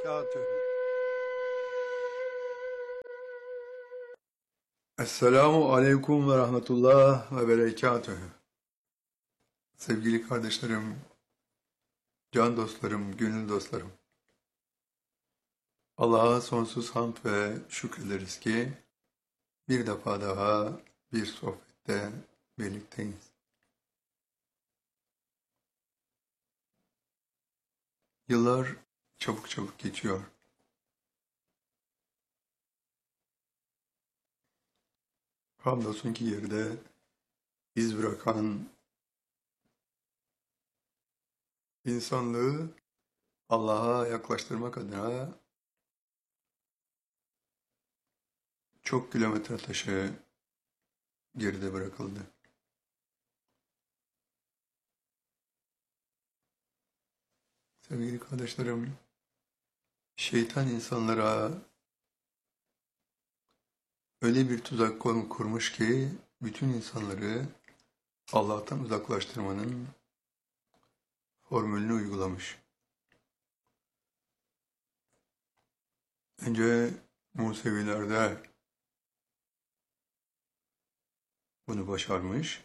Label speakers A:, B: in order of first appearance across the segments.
A: وبركاته.
B: Esselamu Aleyküm ve Rahmetullah ve Berekatühü. Sevgili kardeşlerim, can dostlarım, gönül dostlarım. Allah'a sonsuz hamd ve şükrederiz ki bir defa daha bir sohbette birlikteyiz. Yıllar çabuk çabuk geçiyor. Hamdolsun ki geride iz bırakan insanlığı Allah'a yaklaştırmak adına çok kilometre taşı geride bırakıldı. Sevgili kardeşlerim, şeytan insanlara öyle bir tuzak kurmuş ki bütün insanları Allah'tan uzaklaştırmanın formülünü uygulamış. Önce Musevilerde bunu başarmış,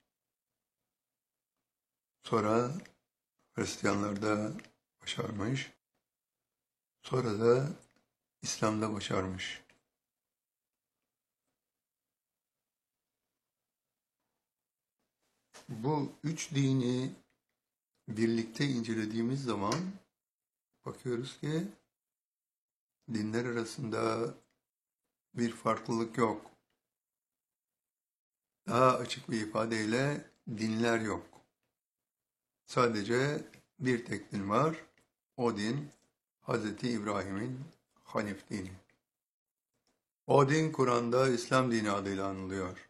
B: sonra Hristiyanlarda başarmış, sonra da İslam'da başarmış. Bu üç dini birlikte incelediğimiz zaman bakıyoruz ki dinler arasında bir farklılık yok. Daha açık bir ifadeyle dinler yok. Sadece bir tek din var. O din Hz. İbrahim'in Hanif dini. O din Kur'an'da İslam dini adıyla anılıyor.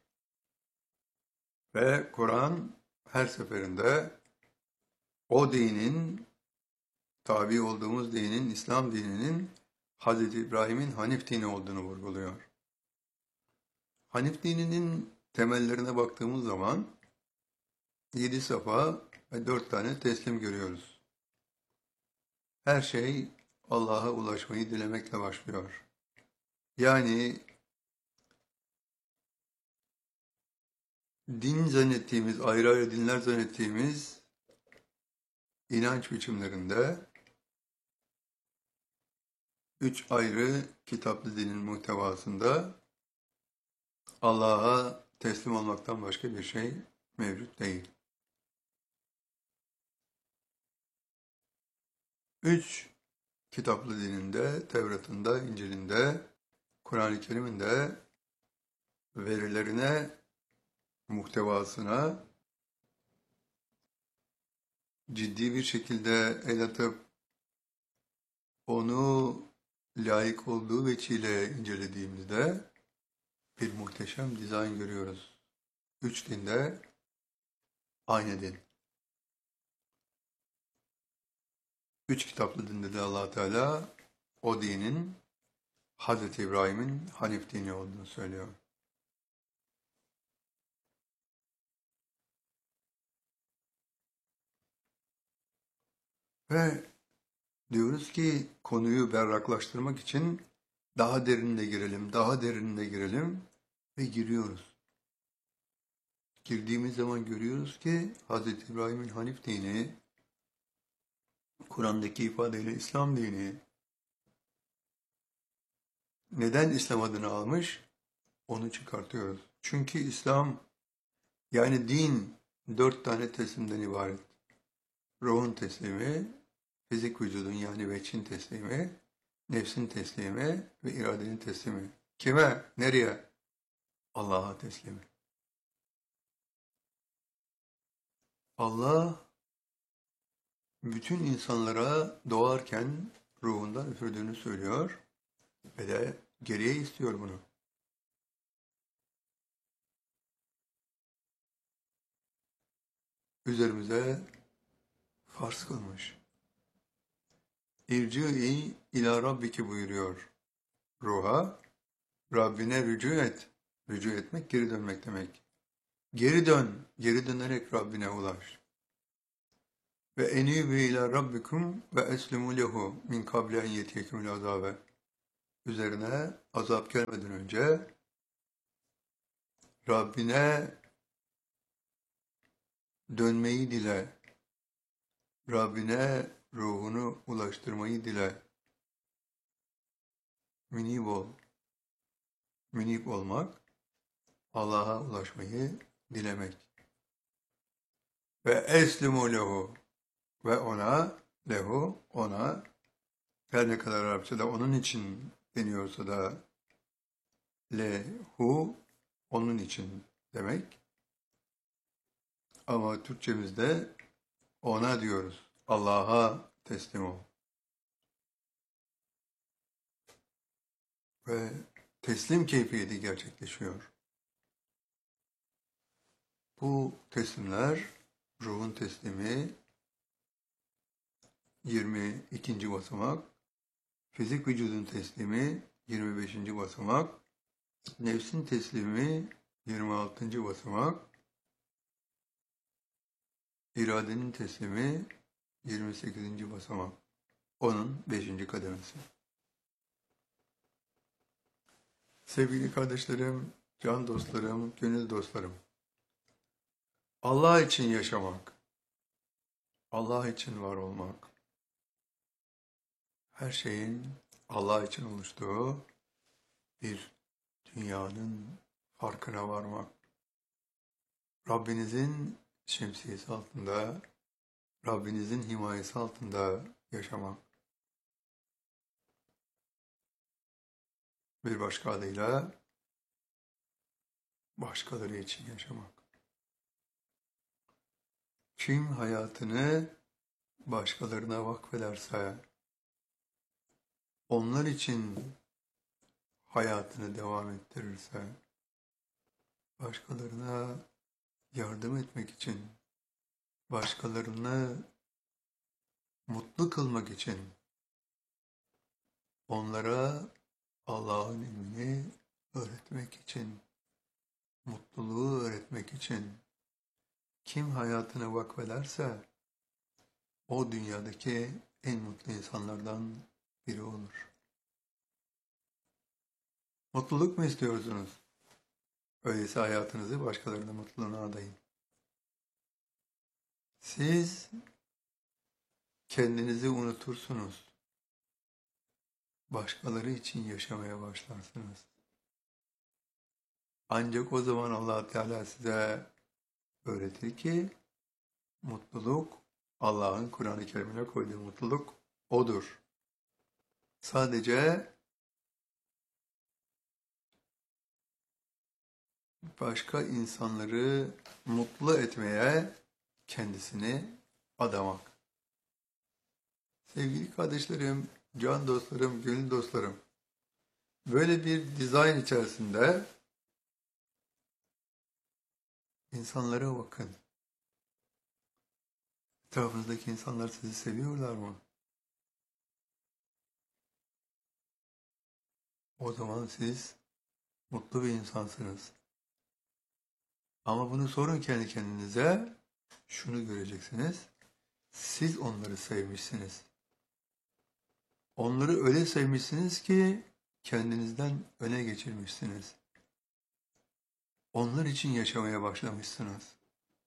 B: Ve Kur'an her seferinde o dinin, tabi olduğumuz dinin, İslam dininin Hz. İbrahim'in Hanif dini olduğunu vurguluyor. Hanif dininin temellerine baktığımız zaman 7 safa ve 4 tane teslim görüyoruz. Her şey Allah'a ulaşmayı dilemekle başlıyor. Yani din zannettiğimiz, ayrı ayrı dinler zannettiğimiz inanç biçimlerinde 3 ayrı kitaplı dinin muhtevasında Allah'a teslim olmaktan başka bir şey mevcut değil. 3 kitaplı dininde, Tevrat'ında, İncil'inde, Kur'an-ı Kerim'in de verilerine, muhtevasına ciddi bir şekilde el atıp onu layık olduğu veçile incelediğimizde bir muhteşem dizayn görüyoruz. 3 dinde aynı din. 3 kitaplı dinde de Allah Teala o dinin Hz. İbrahim'in Hanif dini olduğunu söylüyor. Ve diyoruz ki konuyu berraklaştırmak için daha derinine girelim, daha derinine girelim ve giriyoruz. Girdiğimiz zaman görüyoruz ki Hz. İbrahim'in Hanif dini, Kur'an'daki ifadeyle İslam dini, neden İslam adını almış? Onu çıkartıyoruz. Çünkü İslam, yani din 4 tane teslimden ibaret. Ruhun teslimi, fizik vücudun yani veçin teslimi, nefsin teslimi ve iradenin teslimi. Kime? Nereye? Allah'a teslimi. Allah bütün insanlara doğarken ruhundan üfürdüğünü söylüyor ve de geriye istiyor bunu. Üzerimize farz kılmış. İrci'i ila rabbiki buyuruyor ruha. Rabbine rücu et. Rücu etmek geri dönmek demek. Geri dön. Geri dönerek Rabbine ulaş. ve enîbû ilâ rabbikum ve eslimû lehu min kable en yetiyekumul azâbe. Üzerine azap gelmeden önce Rabbine dönmeyi dile, Rabbine ruhunu ulaştırmayı dile. Münib ol. Münib olmak, Allah'a ulaşmayı dilemek. Ve eslimu lehu ve ona, lehu, ona, her ne kadar Arapçada onun için deniyorsa da lehu, onun için demek. Ama Türkçemizde ona diyoruz. Allah'a teslim ol. Ve teslim keyfiyeti gerçekleşiyor. Bu teslimler, ruhun teslimi 22. basamak, fizik vücudun teslimi 25. basamak, nefsin teslimi 26. basamak, iradenin teslimi 28. basamak. Onun 5. kademesi. Sevgili kardeşlerim, can dostlarım, gönül dostlarım. Allah için yaşamak, Allah için var olmak, her şeyin Allah için oluştuğu bir dünyanın farkına varmak, Rabbinizin şemsiyesi altında, Rabbinizin himayesi altında yaşamak. Bir başka adıyla başkaları için yaşamak. Kim hayatını başkalarına vakfederse, onlar için hayatını devam ettirirse, başkalarına yardım etmek için, başkalarını mutlu kılmak için, onlara Allah'ın ilmini öğretmek için, mutluluğu öğretmek için kim hayatını vakfederse o dünyadaki en mutlu insanlardan biri olur. Mutluluk mu istiyorsunuz? Öyleyse hayatınızı başkalarının mutluluğuna adayın. Siz kendinizi unutursunuz. Başkaları için yaşamaya başlarsınız. Ancak o zaman Allah Teala size öğretir ki mutluluk, Allah'ın Kur'an-ı Kerim'ine koyduğu mutluluk odur. Sadece başka insanları mutlu etmeye kendisini adamak. Sevgili kardeşlerim, can dostlarım, gönül dostlarım, böyle bir dizayn içerisinde insanlara bakın. Etrafınızdaki insanlar sizi seviyorlar mı? O zaman siz mutlu bir insansınız. Ama bunu sorun kendi kendinize, şunu göreceksiniz. Siz onları sevmişsiniz. Onları öyle sevmişsiniz ki kendinizden öne geçirmişsiniz. Onlar için yaşamaya başlamışsınız.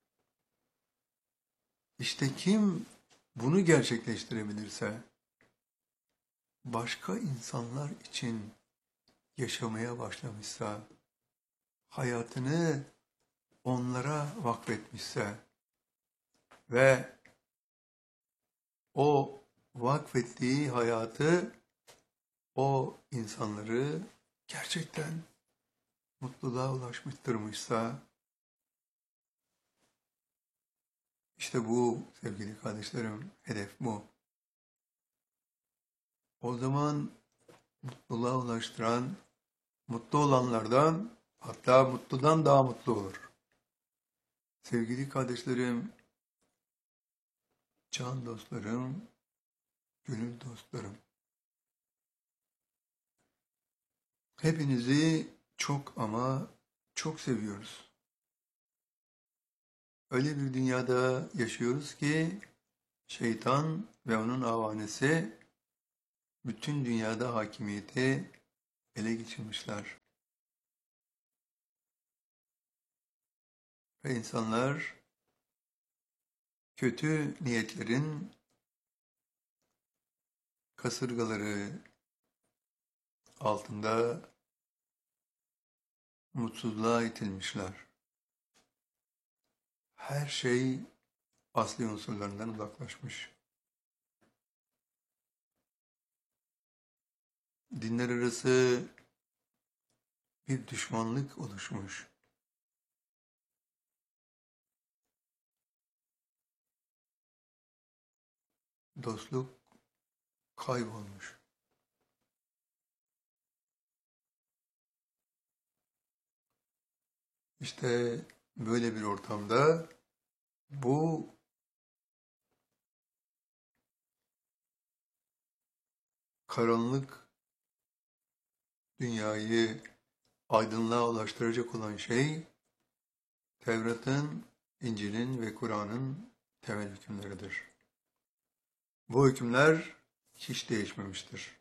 B: İşte kim bunu gerçekleştirebilirse, başka insanlar için yaşamaya başlamışsa, hayatını onlara vakfetmişse ve o vakfettiği hayatı, o insanları gerçekten mutluluğa ulaştırmışsa, işte bu sevgili kardeşlerim, hedef bu. O zaman mutluluğa ulaştıran, mutlu olanlardan, hatta mutludan daha mutlu olur. Sevgili kardeşlerim, can dostlarım, gönül dostlarım, hepinizi çok ama çok seviyoruz. Öyle bir dünyada yaşıyoruz ki şeytan ve onun avanesi bütün dünyada hakimiyeti ele geçirmişler. Ve insanlar kötü niyetlerin kasırgaları altında mutsuzluğa itilmişler. Her şey asli unsurlarından uzaklaşmış. Dinler arası bir düşmanlık oluşmuş. Dostluk kaybolmuş. İşte böyle bir ortamda bu karanlık dünyayı aydınlığa ulaştıracak olan şey Tevrat'ın, İncil'in ve Kur'an'ın temel hükümleridir. Bu hükümler hiç değişmemiştir.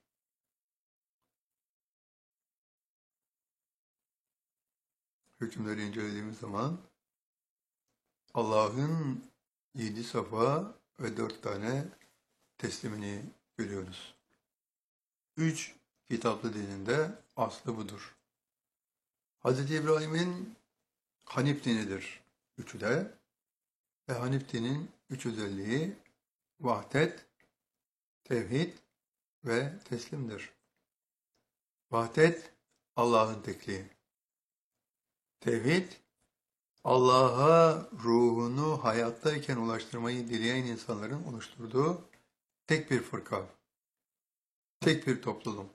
B: Hükümleri incelediğimiz zaman Allah'ın 7 safa ve 4 tane teslimini görüyoruz. 3 kitaplı dininde aslı budur. Hz. İbrahim'in Hanif dinidir. Üçü de. Ve Hanif dinin 3 özelliği vahdet, tevhid ve teslimdir. Vahdet, Allah'ın tekliği. Tevhid, Allah'a ruhunu hayattayken ulaştırmayı dileyen insanların oluşturduğu tek bir fırka, tek bir topluluk.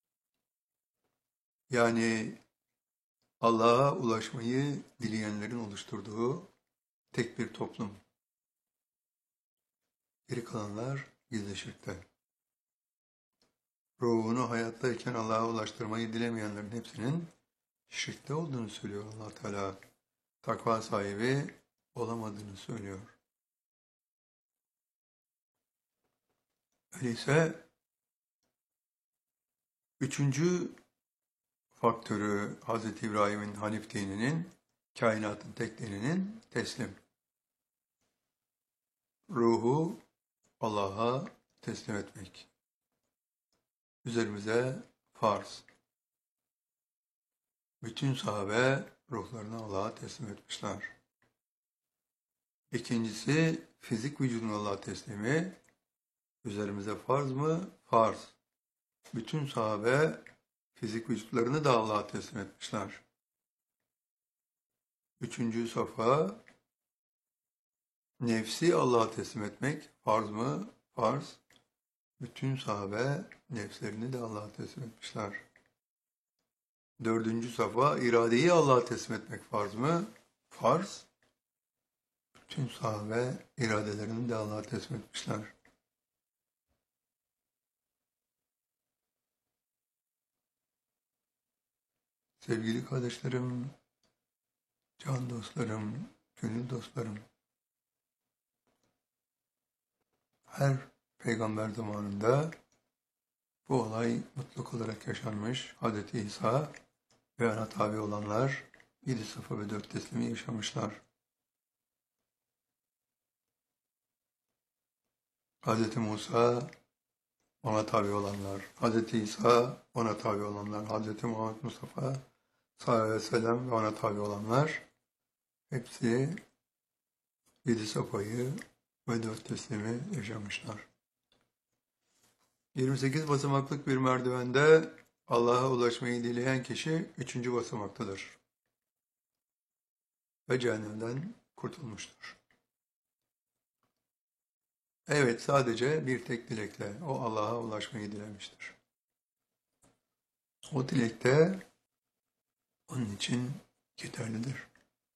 B: Yani Allah'a ulaşmayı dileyenlerin oluşturduğu tek bir toplum. Geri kalanlar gizli şirkte. Ruhunu hayattayken Allah'a ulaştırmayı dilemeyenlerin hepsinin şirkte olduğunu söylüyor Allah Teala. Takva sahibi olamadığını söylüyor. Öyleyse üçüncü faktörü Hz. İbrahim'in Hanif dininin, kainatın tek dininin teslim. Ruhu Allah'a teslim etmek. Üzerimize farz. Bütün sahabe ruhlarını Allah'a teslim etmişler. İkincisi fizik vücudun Allah'a teslimi. Üzerimize farz mı? Farz. Bütün sahabe fizik vücutlarını da Allah'a teslim etmişler. Üçüncü safa nefsi Allah'a teslim etmek farz mı? Farz. Bütün sahabe nefslerini de Allah'a teslim etmişler. Dördüncü safa iradeyi Allah'a teslim etmek farz mı? Farz. Bütün sahabe iradelerini de Allah'a teslim etmişler. Sevgili kardeşlerim, can dostlarım, gönül dostlarım, her peygamber zamanında bu olay mutlak olarak yaşanmış. Hz. İsa ve ona tabi olanlar 7 safa ve 4 teslimi yaşamışlar. Hz. Musa, ona tabi olanlar, Hz. İsa, ona tabi olanlar, Hz. Muhammed Mustafa sallallahu aleyhi ve sellem ve ona tabi olanlar hepsi 7 safayı ve 4 teslimi yaşamışlar. 28 basamaklık bir merdivende Allah'a ulaşmayı dileyen kişi 3. basamaktadır. Ve cehennemden kurtulmuştur. Evet, sadece bir tek dilekle o Allah'a ulaşmayı dilemiştir. O dilek de onun için yeterlidir.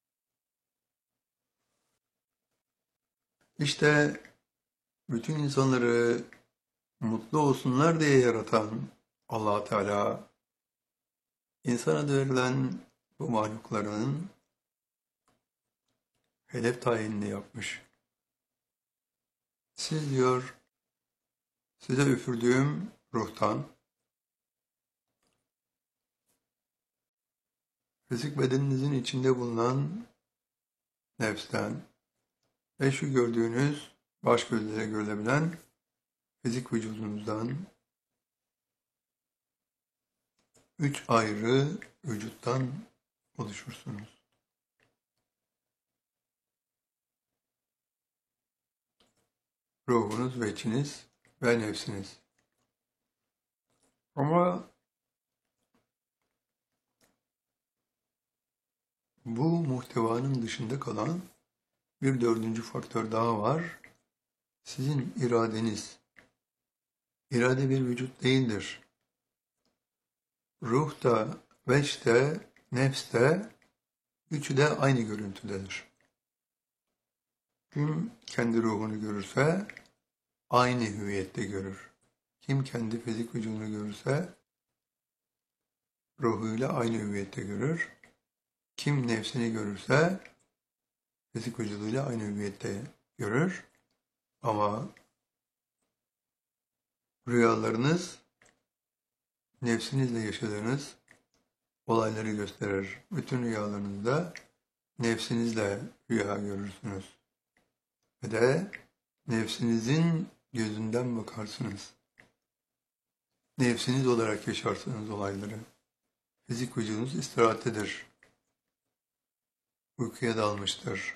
B: İşte bütün insanları mutlu olsunlar diye yaratan Allah Teala insana verilen bu mahlukların hedef tayinini yapmış. Siz diyor, size üfürdüğüm ruhtan, fizik bedeninizin içinde bulunan nefsten ve şu gördüğünüz baş gözlere görülebilen fizik vücudunuzdan 3 ayrı vücuttan oluşursunuz. Ruhunuz ve içiniz ve nefsiniz. Ama bu muhtevanın dışında kalan bir dördüncü faktör daha var. Sizin iradeniz. İrade bir vücut değildir. Ruh da, veç de, nefs de, üçü de aynı görüntüdedir. Kim kendi ruhunu görürse aynı hüviyette görür. Kim kendi fizik vücudunu görürse ruhuyla aynı hüviyette görür. Kim nefsini görürse fizik vücuduyla aynı hüviyette görür. Ama rüyalarınız nefsinizle yaşadığınız olayları gösterir. Bütün rüyalarınızda nefsinizle rüya görürsünüz. Ve de nefsinizin gözünden bakarsınız. Nefsiniz olarak yaşarsınız olayları. Fizik vücudunuz istirahattedir. Uykuya dalmıştır.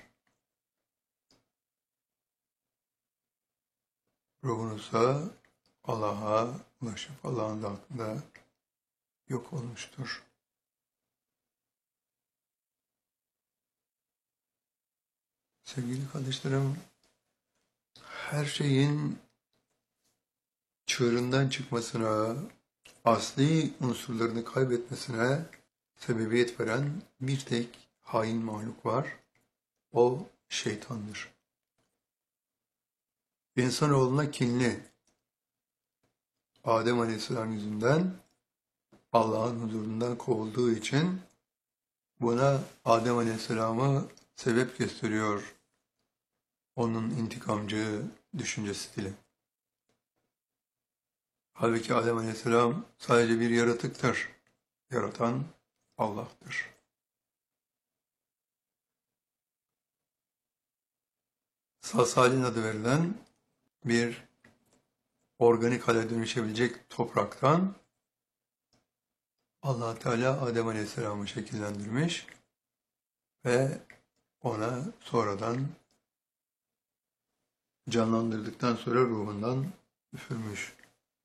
B: Ruhunuzsa Allah'a ulaşıp Allah'ın zatında yok olmuştur. Sevgili kardeşlerim, her şeyin çığırından çıkmasına, asli unsurlarını kaybetmesine sebebiyet veren bir tek hain mahluk var. O şeytandır. İnsanoğluna kinli, Adem Aleyhisselam yüzünden Allah'ın huzurundan kovulduğu için buna Adem Aleyhisselam'ı sebep gösteriyor onun intikamcı düşünce stili. Halbuki Adem Aleyhisselam sadece bir yaratıktır. Yaratan Allah'tır. Salsalin adı verilen bir organik hale dönüşebilecek topraktan Allah Teala Adem Aleyhisselam'ı şekillendirmiş ve ona sonradan canlandırdıktan sonra ruhundan üfürmüş.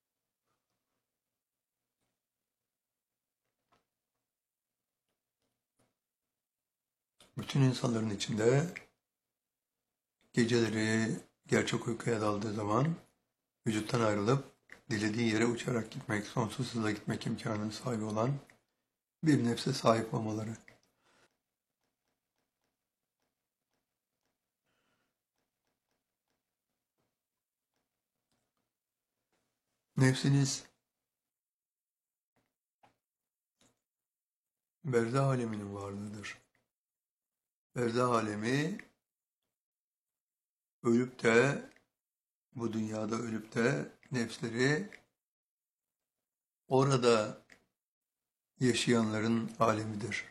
B: Bütün insanların içinde geceleri gerçek uykuya daldığı zaman vücuttan ayrılıp dilediği yere uçarak gitmek, sonsuz hızla gitmek imkanına sahip olan bir nefse sahip olmaları. Nefsiniz berzah aleminin varlığıdır. Berzah alemi ölüp de bu dünyada ölüp de nefsleri orada yaşayanların alemidir.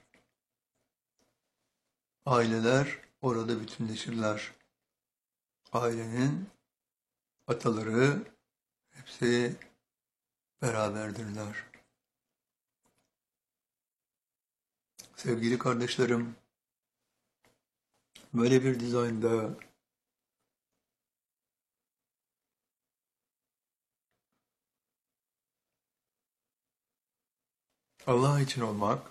B: Aileler orada bütünleşirler. Ailenin ataları hepsi beraberdirler. Sevgili kardeşlerim, böyle bir dizaynda Allah için olmak,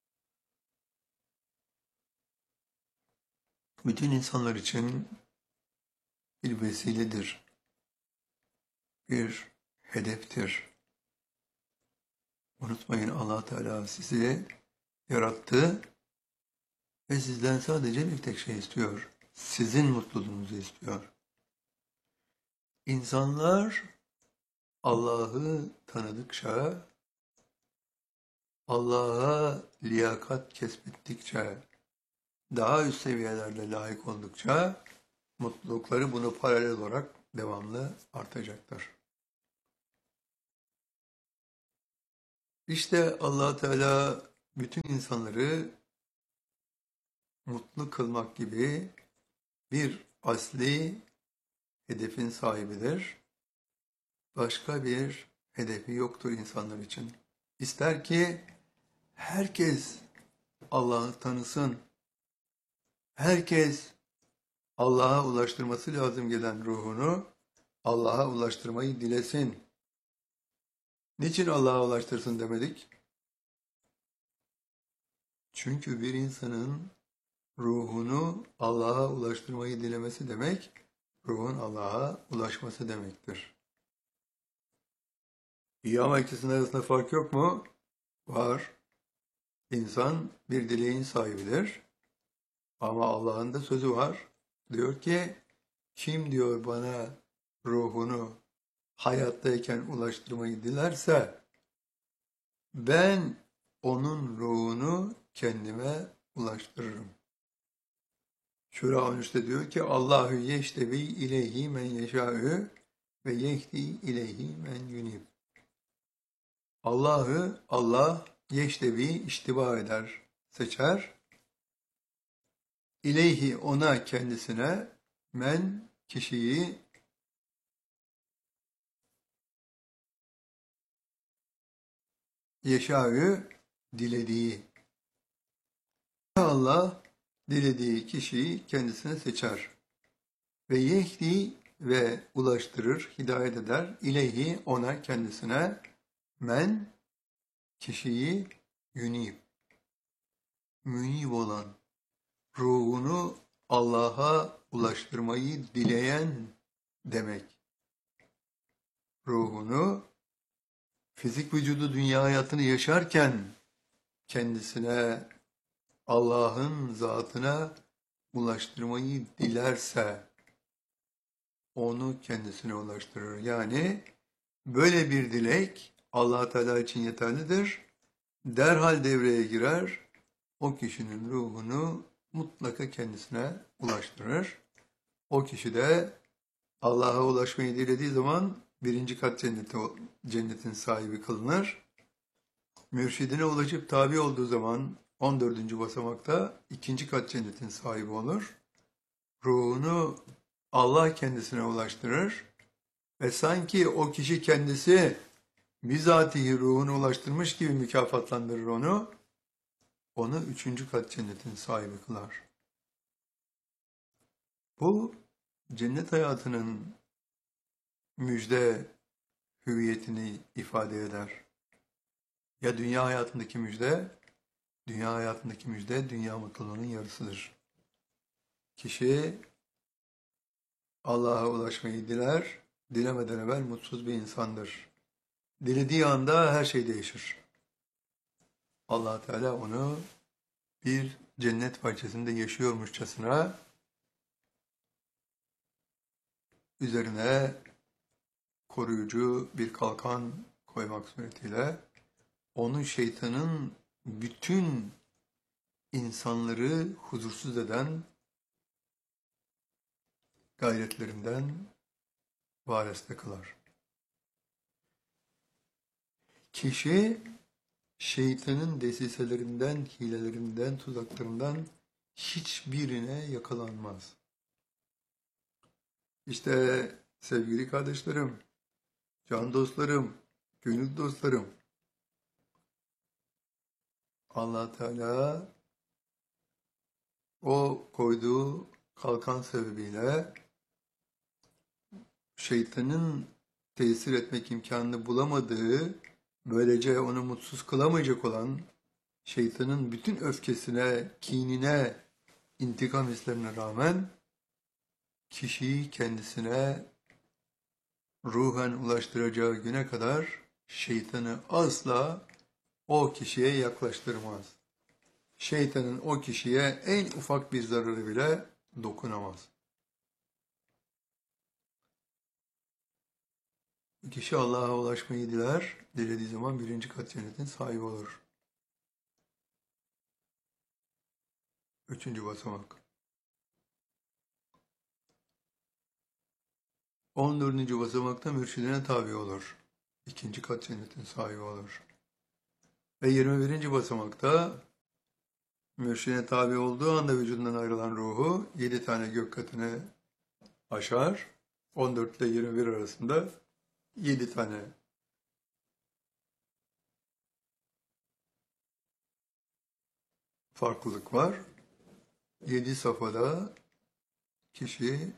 B: bütün insanlar için bir vesiledir, bir hedeftir. Unutmayın, Allah Teala sizi yarattı ve sizden sadece bir tek şey istiyor. Sizin mutluluğunuzu istiyor. İnsanlar Allah'ı tanıdıkça, Allah'a liyakat kesbettikçe, daha üst seviyelerde layık oldukça mutlulukları bunu paralel olarak devamlı artacaktır. İşte Allah Teala bütün insanları mutlu kılmak gibi bir asli hedefin sahibidir. Başka bir hedefi yoktur insanlar için. İster ki herkes Allah'ı tanısın. Herkes Allah'a ulaştırması lazım gelen ruhunu Allah'a ulaştırmayı dilesin. Niçin Allah'a ulaştırsın demedik? Çünkü bir insanın ruhunu Allah'a ulaştırmayı dilemesi demek, ruhun Allah'a ulaşması demektir. İyi ama ikisinin arasında fark yok mu? Var. İnsan bir dileğin sahibidir. Ama Allah'ın da sözü var. Diyor ki, kim diyor bana ruhunu hayattayken ulaştırmayı dilerse, ben onun ruhunu kendime ulaştırırım. Şura 13'te diyor ki, Allahu yeştebi ileyhi men yeşâ'ü ve yehdi ileyhi men yunib. Allah yeştebi iştiba eder, seçer. İleyhi ona kendisine men kişiyi yeşâ'ü dilediği. Allah dilediği kişiyi kendisine seçer. Ve yehdi ve ulaştırır, hidayet eder. İleyhi ona kendisine men kişiyi yunib. Münib olan, ruhunu Allah'a ulaştırmayı dileyen demek. Ruhunu fizik vücudu dünya hayatını yaşarken kendisine Allah'ın zatına ulaştırmayı dilerse onu kendisine ulaştırır. Yani böyle bir dilek Allah Teala için yeterlidir. Derhal devreye girer. O kişinin ruhunu mutlaka kendisine ulaştırır. O kişi de Allah'a ulaşmayı dilediği zaman birinci kat cennetin sahibi kılınır. Mürşidine ulaşıp tabi olduğu zaman 14. basamakta ikinci kat cennetin sahibi olur. Ruhunu Allah kendisine ulaştırır ve sanki o kişi kendisi bizatihi ruhunu ulaştırmış gibi mükafatlandırır onu. Onu üçüncü kat cennetin sahibi kılar. Bu cennet hayatının müjde hüviyetini ifade eder. Ya dünya hayatındaki müjde, dünya mutluluğunun yarısıdır. Kişi Allah'a ulaşmayı diler, dilemeden evvel mutsuz bir insandır. Dilediği anda her şey değişir. Allah Teala onu bir cennet bahçesinde yaşıyormuşçasına üzerine koruyucu bir kalkan koymak suretiyle onu şeytanın bütün insanları huzursuz eden gayretlerinden vareste kılar. Kişi şeytanın desiselerinden, hilelerinden, tuzaklarından hiçbirine yakalanmaz. İşte sevgili kardeşlerim, can dostlarım, gönül dostlarım, Allah Teala o koyduğu kalkan sebebiyle şeytanın tesir etmek imkanını bulamadığı, böylece onu mutsuz kılamayacak olan şeytanın bütün öfkesine, kinine, intikam hislerine rağmen kişiyi kendisine ruhen ulaştıracağı güne kadar şeytanı asla o kişiye yaklaştırmaz. Şeytanın o kişiye en ufak bir zararı bile dokunamaz. Kişi Allah'a ulaşmayı diler, dilediği zaman birinci kat cennetin sahibi olur. Üçüncü basamak. 14. basamakta mürşidine tabi olur. İkinci kat cennetin sahibi olur. Ve 21. basamakta mürşidine tabi olduğu anda vücudundan ayrılan ruhu 7 tane gök katını aşar. 14 ile 21 arasında 7 tane farklılık var. 7 safhada kişi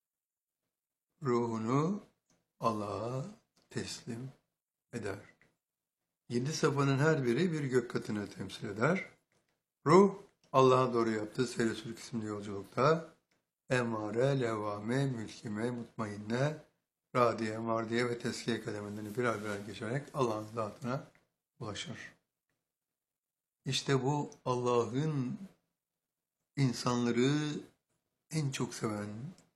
B: ruhunu Allah'a teslim eder. 7 safhanın her biri bir gök katını temsil eder. Ruh, Allah'a doğru yaptığı seyre-sülük isimli yolculukta emmare, levvame, mülkime, mutmainne, radiye, mardiye ve teskiye kademelerini birer birer geçerek Allah'ın zatına ulaşır. İşte bu Allah'ın insanları en çok seven,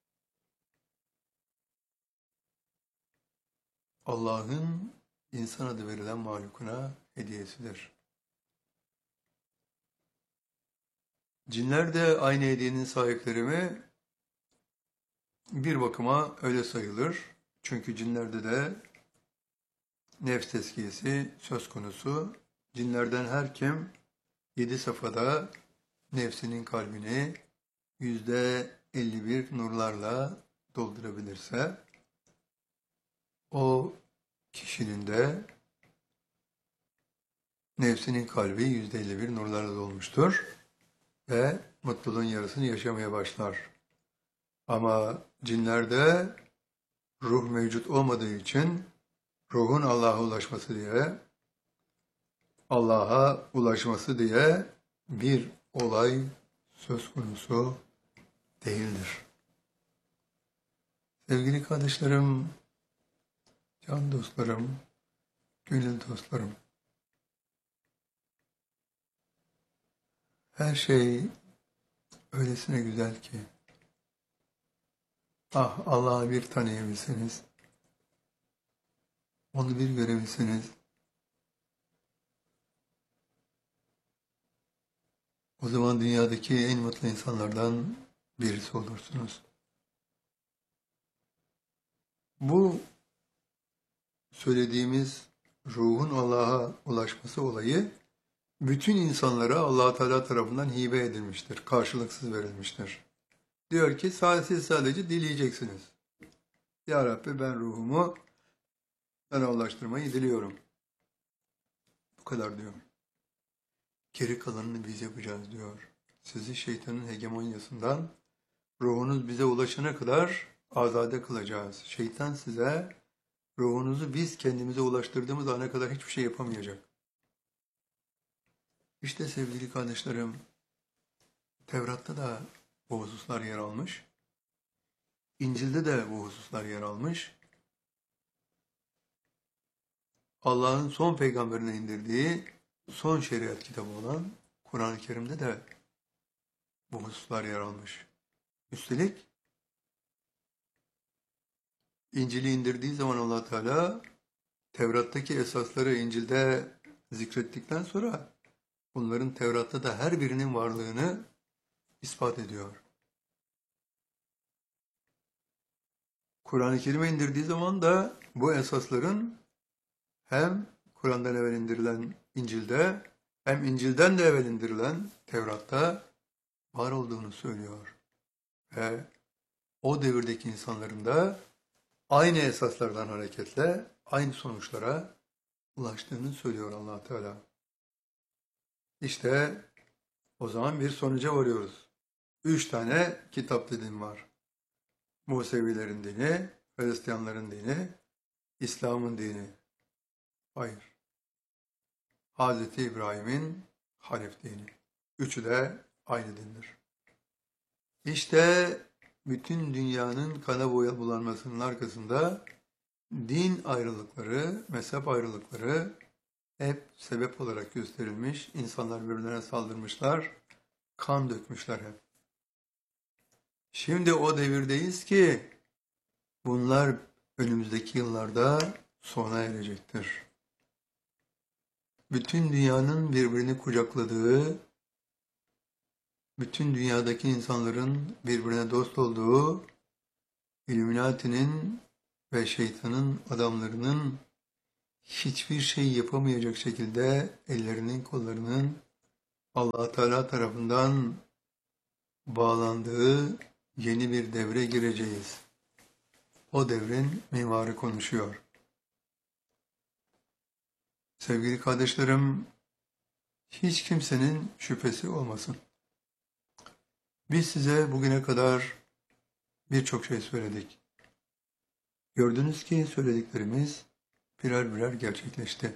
B: Allah'ın insan adı verilen mahlukuna hediyesidir. Cinler de aynı hediyenin sahipleri mi? Bir bakıma öyle sayılır. Çünkü cinlerde de nefs tezkiyesi söz konusu. Cinlerden her kim 7 safhada nefsinin kalbini %51 nurlarla doldurabilirse o kişinin de nefsinin kalbi %51 nurlarla dolmuştur ve mutluluğun yarısını yaşamaya başlar. Ama cinlerde ruh mevcut olmadığı için ruhun Allah'a ulaşması diye bir olay söz konusu değildir. Sevgili kardeşlerim, can dostlarım, gönül dostlarım, her şey öylesine güzel ki, Allah'ı bir tanıyabilseniz, onu bir görebilseniz, o zaman dünyadaki en mutlu insanlardan birisi olursunuz. Bu söylediğimiz ruhun Allah'a ulaşması olayı bütün insanlara Allah Teala tarafından hibe edilmiştir, karşılıksız verilmiştir. Diyor ki siz sadece dileyeceksiniz. Ya Rabbi ben ruhumu sana ulaştırmayı diliyorum. Bu kadar diyor. Geri kalanını biz yapacağız diyor. Sizi şeytanın hegemonyasından ruhunuz bize ulaşana kadar azade kılacağız. Şeytan size ruhunuzu biz kendimize ulaştırdığımız ana kadar hiçbir şey yapamayacak. İşte sevgili kardeşlerim, Tevrat'ta da bu hususlar yer almış. İncil'de de bu hususlar yer almış. Allah'ın son peygamberine indirdiği son şeriat kitabı olan Kur'an-ı Kerim'de de bu hususlar yer almış. Üstelik İncil'i indirdiği zaman Allah Teala Tevrat'taki esasları İncil'de zikrettikten sonra bunların Tevrat'ta da her birinin varlığını ispat ediyor. Kur'an-ı Kerim'e indirdiği zaman da bu esasların hem Kur'an'dan evvel indirilen İncil'de hem İncil'den de evvel indirilen Tevrat'ta var olduğunu söylüyor. Ve o devirdeki insanların da aynı esaslardan hareketle aynı sonuçlara ulaştığını söylüyor Allah Teala. İşte o zaman bir sonuca varıyoruz. 3 tane kitap dilim var. Musevilerin dini, Hristiyanların dini, İslam'ın dini. Hayır. Hazreti İbrahim'in Hanif dini. Üçü de aynı dindir. İşte bütün dünyanın kana bulanmasının arkasında din ayrılıkları, mezhep ayrılıkları hep sebep olarak gösterilmiş. İnsanlar birbirlerine saldırmışlar, kan dökmüşler hep. Şimdi o devirdeyiz ki bunlar önümüzdeki yıllarda sona erecektir. Bütün dünyanın birbirini kucakladığı, bütün dünyadaki insanların birbirine dost olduğu, Illuminati'nin ve şeytanın adamlarının hiçbir şey yapamayacak şekilde ellerinin kollarının Allah Teala tarafından bağlandığı yeni bir devre gireceğiz. O devrin mimarı konuşuyor. Sevgili kardeşlerim, hiç kimsenin şüphesi olmasın. Biz size bugüne kadar birçok şey söyledik. Gördünüz ki söylediklerimiz birer birer gerçekleşti.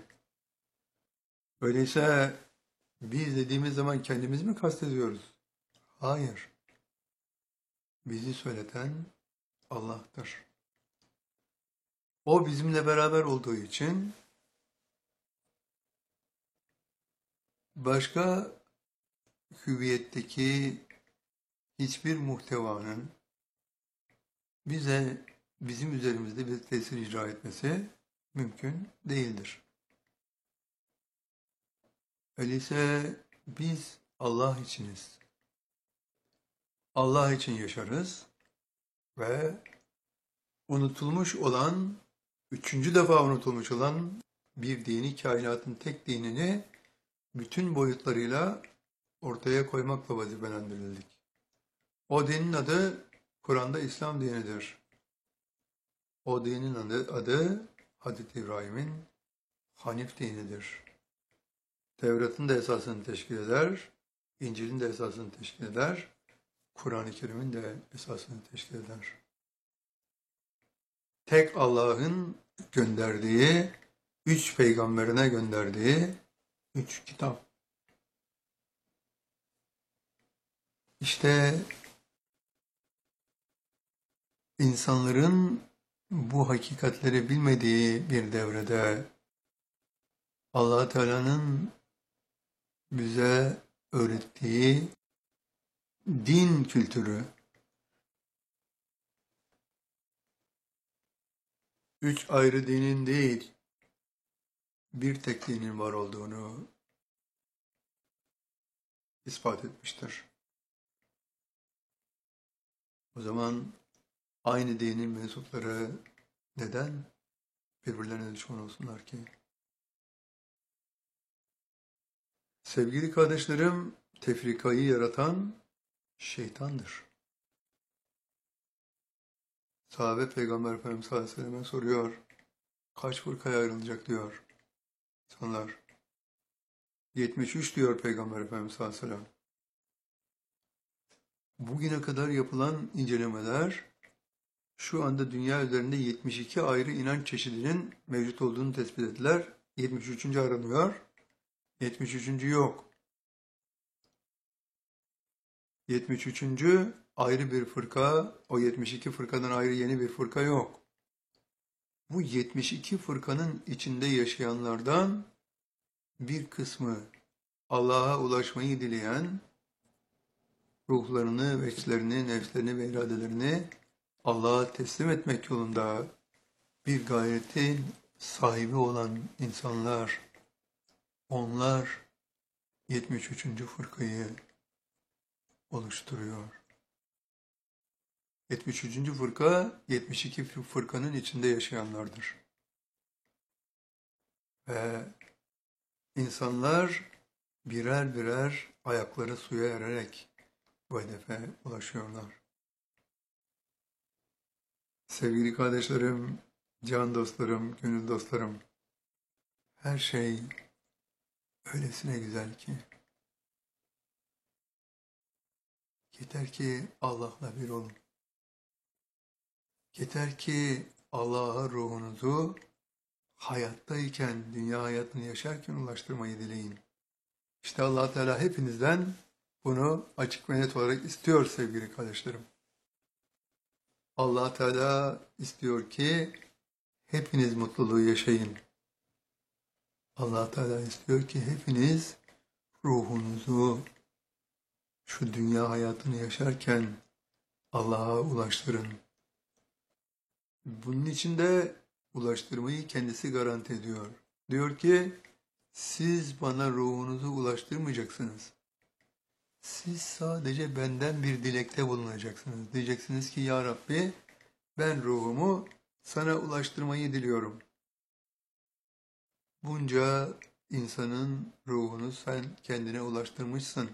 B: Öyleyse biz dediğimiz zaman kendimiz mi kastediyoruz? Hayır. Bizi söyleten Allah'tır. O bizimle beraber olduğu için başka hüviyetteki hiçbir muhtevanın bizim üzerimizde bir tesir icra etmesi mümkün değildir. Öyleyse biz Allah içiniz. Allah için yaşarız ve unutulmuş olan, üçüncü defa unutulmuş olan bir dini, kainatın tek dinini bütün boyutlarıyla ortaya koymakla vazifelendirildik. O dinin adı Kur'an'da İslam dinidir. O dinin adı Hazreti İbrahim'in Hanif dinidir. Tevrat'ın da esasını teşkil eder, İncil'in de esasını teşkil eder, Kur'an-ı Kerim'in de esasını teşkil eder. Tek Allah'ın gönderdiği, üç peygamberine gönderdiği üç kitap. İşte insanların bu hakikatleri bilmediği bir devrede Allah Teala'nın bize öğrettiği din kültürü, üç ayrı dinin değil, bir tek dinin var olduğunu ispat etmiştir. O zaman aynı dinin mensupları neden birbirlerine düşman olsunlar ki? Sevgili kardeşlerim, tefrikayı yaratan şeytandır. Sahabe Peygamber Efendimiz sallallahu aleyhi ve sellem'e soruyor. Kaç fırkaya ayrılacak diyor insanlar. 73 diyor Peygamber Efendimiz sallallahu aleyhi ve sellem. Bugüne kadar yapılan incelemeler şu anda dünya üzerinde 72 ayrı inanç çeşidinin mevcut olduğunu tespit ettiler. 73. aranıyor. 73. yok. 73. ayrı bir fırka, o 72 fırkadan ayrı yeni bir fırka yok. Bu 72 fırkanın içinde yaşayanlardan bir kısmı Allah'a ulaşmayı dileyen, ruhlarını, veçlerini, nefslerini ve iradelerini Allah'a teslim etmek yolunda bir gayretin sahibi olan insanlar, onlar 73. fırkayı oluşturuyor. 73. fırka, 72 fırkanın içinde yaşayanlardır. Ve insanlar birer birer ayakları suya ererek bu hedefe ulaşıyorlar. Sevgili kardeşlerim, can dostlarım, gönül dostlarım, her şey öylesine güzel ki, yeter ki Allah'la bir olun. Yeter ki Allah'a ruhunuzu hayattayken, dünya hayatını yaşarken ulaştırmayı dileyin. İşte Allah Teala hepinizden bunu açık ve net olarak istiyor sevgili kardeşlerim. Allah Teala istiyor ki hepiniz mutluluğu yaşayın. Allah Teala istiyor ki hepiniz ruhunuzu şu dünya hayatını yaşarken Allah'a ulaştırın. Bunun için de ulaştırmayı kendisi garanti ediyor. Diyor ki siz bana ruhunuzu ulaştırmayacaksınız. Siz sadece benden bir dilekte bulunacaksınız. Diyeceksiniz ki ya Rabbi ben ruhumu sana ulaştırmayı diliyorum. Bunca insanın ruhunu sen kendine ulaştırmışsın.